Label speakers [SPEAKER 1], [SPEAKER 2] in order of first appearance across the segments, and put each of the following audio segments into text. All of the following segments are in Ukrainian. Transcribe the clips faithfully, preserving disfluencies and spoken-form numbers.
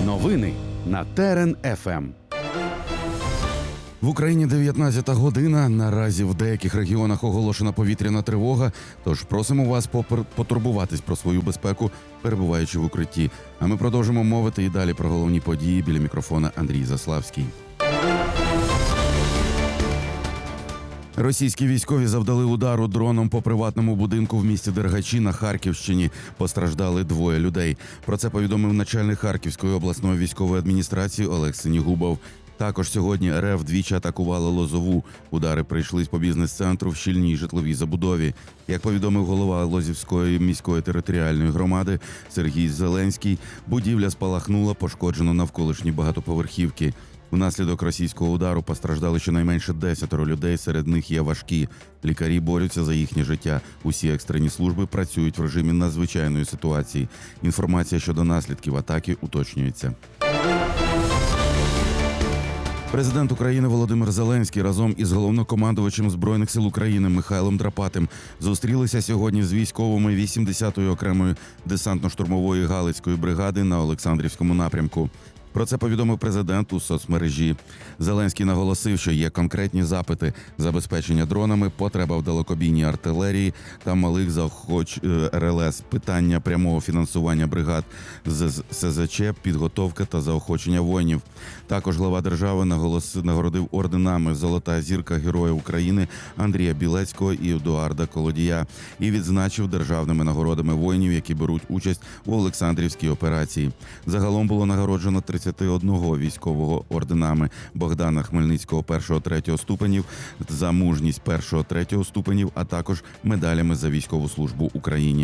[SPEAKER 1] Новини на Терен еф ем.
[SPEAKER 2] В Україні дев'ятнадцята година. Наразі в деяких регіонах оголошена повітряна тривога, тож просимо вас попер- потурбуватись про свою безпеку, перебуваючи в укритті. А ми продовжимо мовити і далі про головні події. Біля мікрофона Андрій Заславський. Російські військові завдали удару дроном по приватному будинку в місті Дергачі на Харківщині. Постраждали двоє людей. Про це повідомив начальник Харківської обласної військової адміністрації Олег Синігубов. Також сьогодні РФ двічі атакували Лозову. Удари прийшлись по бізнес-центру в щільній житловій забудові. Як повідомив голова Лозівської міської територіальної громади Сергій Зеленський, будівля спалахнула, пошкоджено навколишні багатоповерхівки. Внаслідок російського удару постраждали щонайменше десятеро людей, серед них є важкі. Лікарі борються за їхнє життя. Усі екстрені служби працюють в режимі надзвичайної ситуації. Інформація щодо наслідків атаки уточнюється. Президент України Володимир Зеленський разом із головнокомандувачем Збройних сил України Михайлом Драпатим зустрілися сьогодні з військовими вісімдесятої окремої десантно-штурмової Галицької бригади на Олександрівському напрямку. Про це повідомив президент у соцмережі. Зеленський наголосив, що є конкретні запити: забезпечення дронами, потреба в далекобійній артилерії та малих заохоч ер ел ес, питання прямого фінансування бригад з ес зет че, підготовка та заохочення воїнів. Також глава держави наголосив, нагородив орденами «Золота зірка Героя України» Андрія Білецького і Едуарда Колодія і відзначив державними нагородами воїнів, які беруть участь у Олександрівській операції. Загалом було нагороджено тридцять одного військового орденами Богдана Хмельницького першого-третього ступенів, за мужність першого-третього ступенів, а також медалями за військову службу Україні.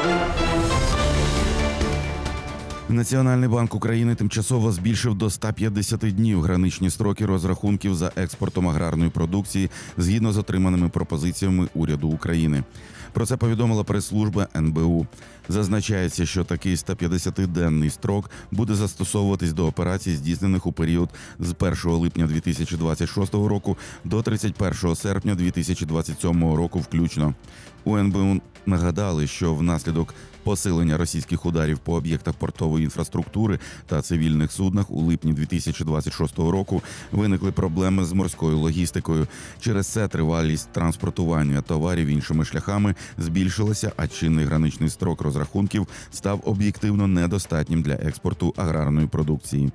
[SPEAKER 2] Національний банк України тимчасово збільшив до ста п'ятдесяти днів граничні строки розрахунків за експортом аграрної продукції згідно з отриманими пропозиціями уряду України. Про це повідомила прес-служба ен бе у. Зазначається, що такий ста п'ятдесятиденний строк буде застосовуватись до операцій, здійснених у період з першого липня дві тисячі двадцять шостого року до тридцять першого серпня дві тисячі двадцять сьомого року включно. У ен бе у нагадали, що внаслідок посилення російських ударів по об'єктах портової інфраструктури та цивільних суднах у липні дві тисячі двадцять шостого року виникли проблеми з морською логістикою. Через це тривалість транспортування товарів іншими шляхами збільшилася, а чинний граничний строк розрахунків став об'єктивно недостатнім для експорту аграрної продукції.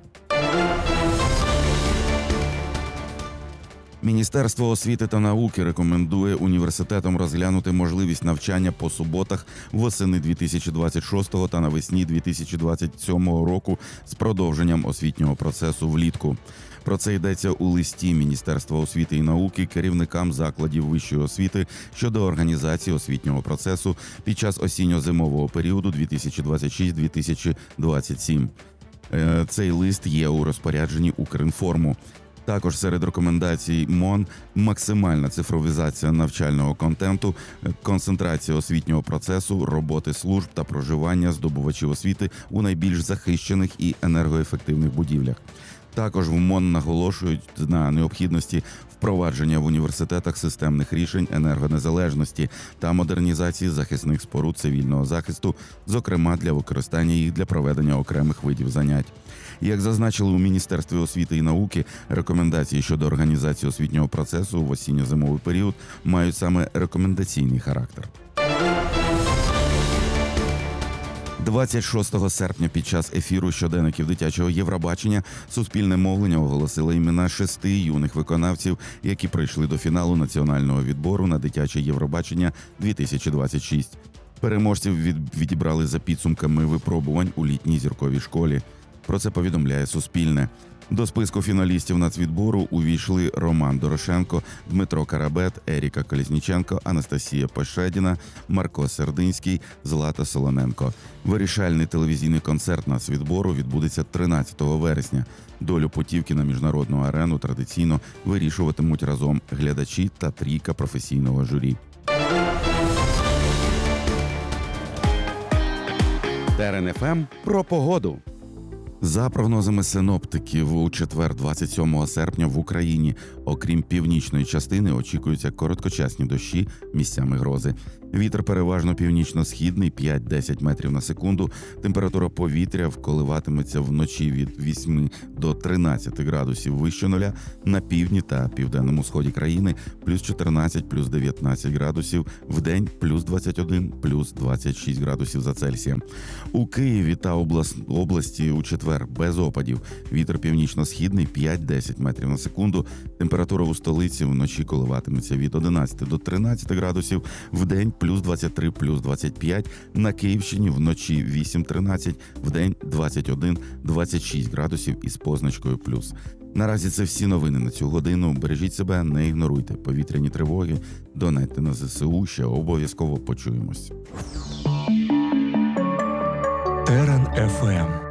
[SPEAKER 2] Міністерство освіти та науки рекомендує університетам розглянути можливість навчання по суботах восени дві тисячі двадцять шостого та навесні дві тисячі двадцять сьомого року з продовженням освітнього процесу влітку. Про це йдеться у листі Міністерства освіти і науки керівникам закладів вищої освіти щодо організації освітнього процесу під час осінньо-зимового періоду дві тисячі двадцять шість - дві тисячі двадцять сім. Цей лист є у розпорядженні Укрінформу. Також серед рекомендацій МОН – максимальна цифровізація навчального контенту, концентрація освітнього процесу, роботи служб та проживання здобувачів освіти у найбільш захищених і енергоефективних будівлях. Також в МОН наголошують на необхідності впровадження в університетах системних рішень енергонезалежності та модернізації захисних споруд цивільного захисту, зокрема для використання їх для проведення окремих видів занять. Як зазначили у Міністерстві освіти і науки, рекомендації щодо організації освітнього процесу в осінньо-зимовий період мають саме рекомендаційний характер. двадцять шостого серпня під час ефіру щоденників дитячого Євробачення суспільне мовлення оголосило імена шести юних виконавців, які прийшли до фіналу національного відбору на дитяче Євробачення дві тисячі двадцять шість. Переможців від... відібрали за підсумками випробувань у літній зірковій школі. Про це повідомляє Суспільне. До списку фіналістів нацвідбору увійшли Роман Дорошенко, Дмитро Карабет, Еріка Колісніченко, Анастасія Пощадіна, Марко Сердинський, Злата Солоненко. Вирішальний телевізійний концерт нацвідбору відбудеться тринадцятого вересня. Долю путівки на міжнародну арену традиційно вирішуватимуть разом глядачі та трійка професійного журі.
[SPEAKER 1] Терен еф ем про погоду.
[SPEAKER 2] За прогнозами синоптиків, у четвер, двадцять сьомого серпня, в Україні, окрім північної частини, очікуються короткочасні дощі, місцями грози. Вітер переважно північно-східний, п'ять-десять метрів на секунду. Температура повітря вколиватиметься вночі від восьми до тринадцяти градусів вище нуля, на півдні та південному сході країни плюс чотирнадцять, плюс дев'ятнадцять градусів, вдень плюс двадцять один, плюс двадцять шість градусів за Цельсієм. У Києві та облас... області у четвер без опадів. Вітер північно-східний, п'ять-десять метрів на секунду. Температура у столиці вночі коливатиметься від одинадцяти до тринадцяти градусів, вдень плюс двадцять три, плюс двадцять п'ять. На Київщині вночі вісім-тринадцять, вдень двадцять один, двадцять шість градусів із позначкою плюс. Наразі це всі новини на цю годину. Бережіть себе, не ігноруйте повітряні тривоги, донатьте на ЗСУ, ще обов'язково почуємось.
[SPEAKER 3] Терен еф ем.